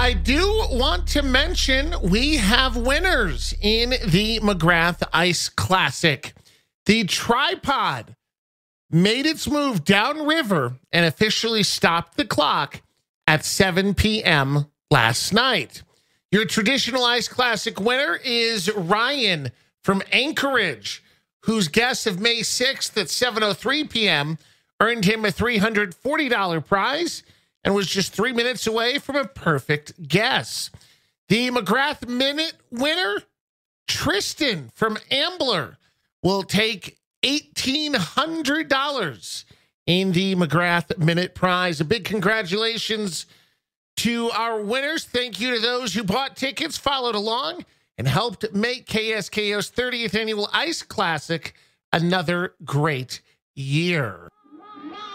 I do want to mention we have winners in the McGrath Ice Classic. The tripod made its move downriver and officially stopped the clock at 7 p.m. last night. Your traditional Ice Classic winner is Ryan from Anchorage, whose guess of May 6th at 7:03 p.m. earned him a $340 prize and was just 3 minutes away from a perfect guess. The McGrath Minute winner, Tristan from Ambler, will take $1,800 in the McGrath Minute prize. A big congratulations to our winners. Thank you to those who bought tickets, followed along, and helped make KSKO's 30th Annual Ice Classic another great year.